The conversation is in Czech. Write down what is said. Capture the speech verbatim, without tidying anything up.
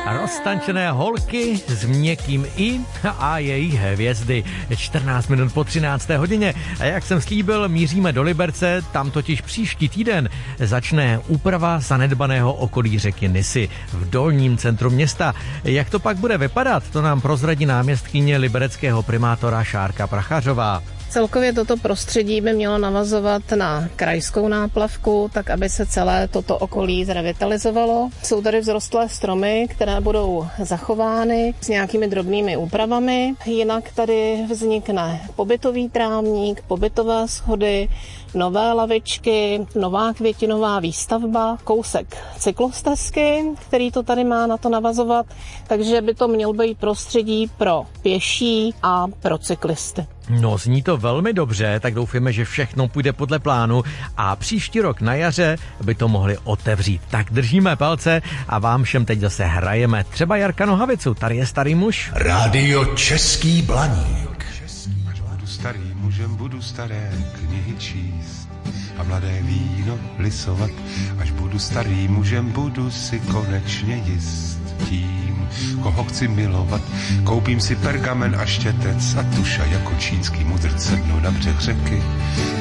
Roztančené holky s měkkým i a jejich hvězdy. čtrnáct minut po třinácté hodině. A jak jsem slíbil, míříme do Liberce, tam totiž příští týden začne úprava zanedbaného okolí řeky Nisy v dolním centru města. Jak to pak bude vypadat, to nám prozradí náměstkyně libereckého primátora Šárka Prachařová. Celkově toto prostředí by mělo navazovat na krajskou náplavku, tak aby se celé toto okolí zrevitalizovalo. Jsou tady vzrostlé stromy, které budou zachovány s nějakými drobnými úpravami. Jinak tady vznikne pobytový trávník, pobytové schody, nové lavičky, nová květinová výstavba, kousek cyklostezky, který to tady má na to navazovat, takže by to mělo být prostředí pro pěší a pro cyklisty. No, zní to velmi dobře, tak doufáme, že všechno půjde podle plánu a příští rok na jaře by to mohli otevřít. Tak držíme palce a vám všem teď zase hrajeme třeba Jarka Nohavicu, tady je starý muž. Rádio Český Blaník. Až budu starý mužem, budu staré knihy číst a mladé víno lisovat. Až budu starý mužem, budu si konečně jist tím, koho chci milovat. Koupím si pergamen a štětec a tuša jako čínský mudrc sednu na břeh řeky.